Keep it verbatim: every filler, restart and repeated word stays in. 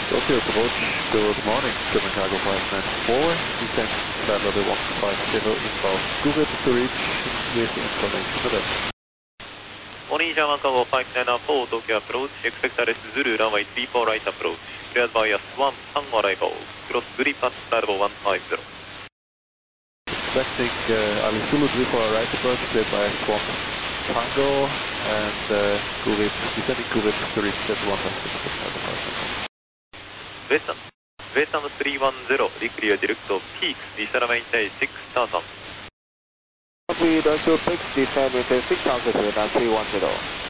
Tokyo approach, good morning, German cargo five nine four, descent flight level one five zero inbound Gurip to reach with information for that. Morning, German cargo five nine four, Tokyo approach, expect arrest Zulu, runway three four right approach, cleared by S one, Tango arrival, cross Gurip at flight level one five zero. Expecting uh, Ali Zulu three four right approach, cleared by S one, Tango, and uh, Gurip, descending Gurip to reach at one five zero. Western, Western three one zero, declear direct of peaks, descend maintain six thousand. We don't show peaks, descend maintain six thousand, three one zero.